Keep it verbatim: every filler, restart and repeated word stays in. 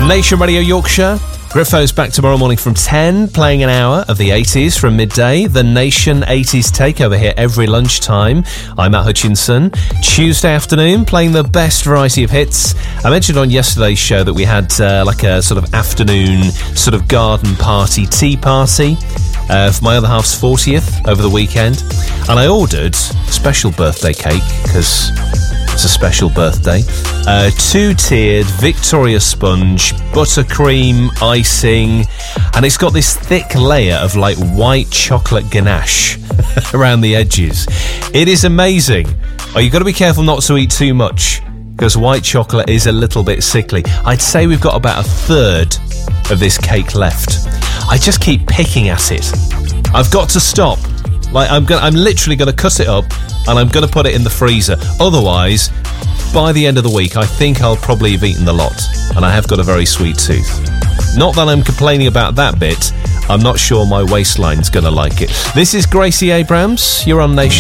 Nation Radio Yorkshire. Griffo's back tomorrow morning from ten, playing an hour of the eighties from midday. The Nation eighties Takeover here every lunchtime. I'm Matt Hutchinson. Tuesday afternoon, playing the best variety of hits. I mentioned on yesterday's show that we had uh, like a sort of afternoon sort of garden party, tea party uh, for my other half's fortieth over the weekend. And I ordered a special birthday cake because it's a special birthday. Uh, two-tiered Victoria sponge, buttercream, icing, and it's got this thick layer of like white chocolate ganache around the edges. It is amazing. Oh, you've got to be careful not to eat too much because white chocolate is a little bit sickly. I'd say we've got about a third of this cake left. I just keep picking at it. I've got to stop. Like I'm gonna, I'm literally going to cut it up and I'm going to put it in the freezer. Otherwise, by the end of the week, I think I'll probably have eaten the lot. And I have got a very sweet tooth. Not that I'm complaining about that bit. I'm not sure my waistline's going to like it. This is Gracie Abrams. You're on Nation.